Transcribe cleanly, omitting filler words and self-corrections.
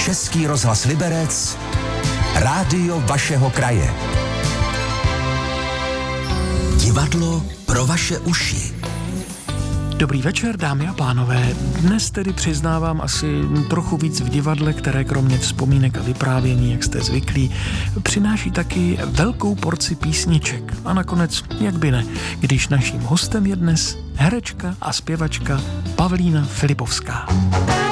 Český rozhlas Liberec, rádio vašeho kraje. Divadlo pro vaše uši. Dobrý večer, dámy a pánové. Dnes tedy přiznávám asi trochu víc v divadle, které kromě vzpomínek a vyprávění, jak jste zvyklí, přináší taky velkou porci písniček. A nakonec, jak by ne, když naším hostem je dnes herečka a zpěvačka Pavlína Filipovská.